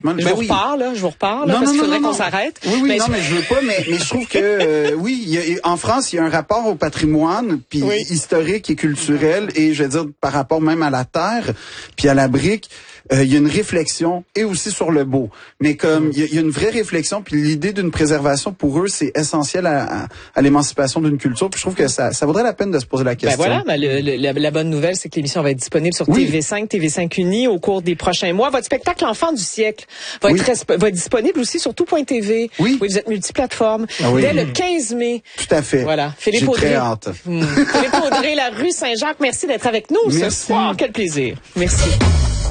Je vous reparle, parce qu'il faudrait qu'on s'arrête. Oui, mais je veux pas, mais je trouve que, en France, il y a un rapport au patrimoine, puis historique et culturel, et je veux dire, par rapport même à la terre, puis à la brique, il y a une réflexion, et aussi sur le beau. Mais comme, il y a une vraie réflexion, puis l'idée d'une préservation, pour eux, c'est essentiel à l'émancipation d'une culture, puis je trouve que ça vaudrait la peine de se poser la question. La bonne nouvelle, c'est que l'émission va être disponible sur TV5, TV5 Uni au cours des prochains mois. Votre spectacle Enfant du siècle va être disponible aussi sur tout.tv. Oui. Vous êtes multiplateforme. Dès le 15 mai. Tout à fait. Voilà. J'ai très hâte. Philippe Audrey, la rue Saint-Jacques, merci d'être avec nous ce soir. Quel plaisir. Merci.